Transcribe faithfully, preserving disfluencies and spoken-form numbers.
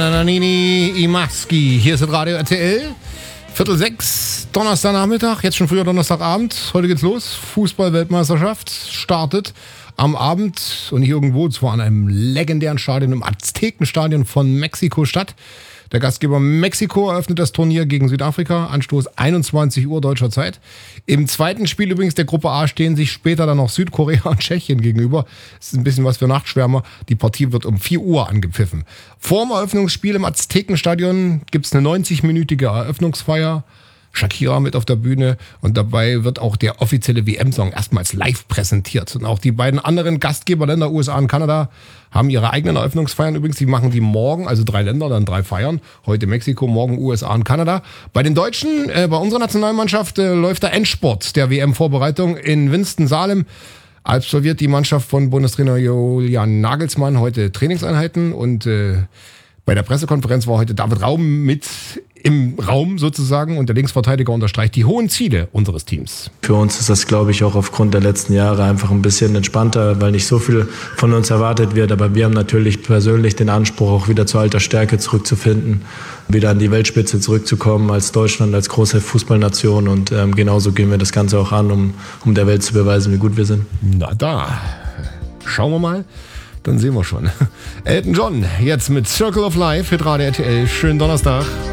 Nanini Imaski, hier ist das Radio R T L, Viertel sechs, Donnerstagnachmittag, jetzt schon früher Donnerstagabend, heute geht's los, Fußball-Weltmeisterschaft startet am Abend und nicht irgendwo, zwar an einem legendären Stadion, im Aztekenstadion von Mexiko-Stadt. Der Gastgeber Mexiko eröffnet das Turnier gegen Südafrika, Anstoß einundzwanzig Uhr deutscher Zeit. Im zweiten Spiel übrigens der Gruppe A stehen sich später dann noch Südkorea und Tschechien gegenüber. Das ist ein bisschen was für Nachtschwärmer. Die Partie wird um vier Uhr angepfiffen. Vor dem Eröffnungsspiel im Aztekenstadion gibt es eine neunzig-minütige Eröffnungsfeier. Shakira mit auf der Bühne und dabei wird auch der offizielle W M-Song erstmals live präsentiert. Und auch die beiden anderen Gastgeberländer, U S A und Kanada, haben ihre eigenen Eröffnungsfeiern übrigens. Die machen die morgen, also drei Länder, dann drei Feiern. Heute Mexiko, morgen U S A und Kanada. Bei den Deutschen, äh, bei unserer Nationalmannschaft äh, läuft der Endspurt der W M-Vorbereitung in Winston-Salem. Absolviert die Mannschaft von Bundestrainer Julian Nagelsmann heute Trainingseinheiten und äh, bei der Pressekonferenz war heute David Raum mit im Raum sozusagen und der Linksverteidiger unterstreicht die hohen Ziele unseres Teams. Für uns ist das, glaube ich, auch aufgrund der letzten Jahre einfach ein bisschen entspannter, weil nicht so viel von uns erwartet wird. Aber wir haben natürlich persönlich den Anspruch, auch wieder zu alter Stärke zurückzufinden, wieder an die Weltspitze zurückzukommen als Deutschland, als große Fußballnation. Und ähm, genauso gehen wir das Ganze auch an, um, um der Welt zu beweisen, wie gut wir sind. Na da, schauen wir mal. Dann sehen wir schon. Elton John, jetzt mit Circle of Life, Hitradio R T L. Schönen Donnerstag.